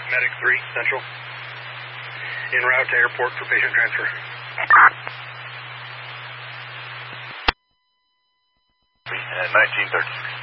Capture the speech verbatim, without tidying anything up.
Medic three, Central. En route to airport for patient transfer. Uh, nineteen thirty.